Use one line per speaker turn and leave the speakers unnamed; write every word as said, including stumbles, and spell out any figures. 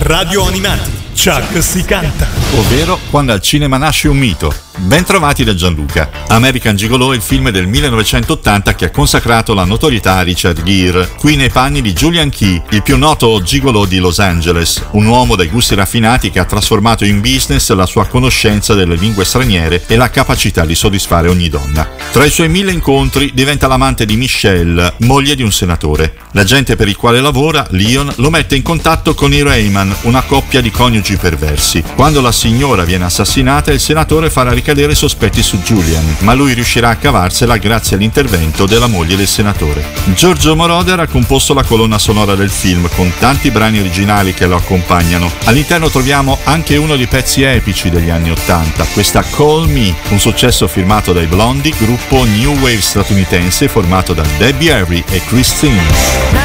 Radio Animati, Chuck si canta.
Ovvero Quando al cinema nasce un mito. Ben trovati da Gianluca. American Gigolo è il film del millenovecentottanta che ha consacrato la notorietà a Richard Gere, qui nei panni di Julian Key, il più noto gigolo di Los Angeles, un uomo dai gusti raffinati che ha trasformato in business la sua conoscenza delle lingue straniere e la capacità di soddisfare ogni donna. Tra i suoi mille incontri diventa l'amante di Michelle, moglie di un senatore. L'agente per il quale lavora, Leon, lo mette in contatto con i Rayman, una coppia di coniugi perversi. Quando la signora viene assassinata, il senatore farà ricadere sospetti su Julian, ma lui riuscirà a cavarsela grazie all'intervento della moglie del senatore. Giorgio Moroder ha composto la colonna sonora del film con tanti brani originali che lo accompagnano. All'interno troviamo anche uno dei pezzi epici degli anni ottanta, questa Call Me, un successo firmato dai Blondie, gruppo new wave statunitense formato da Debbie Harry e Christine.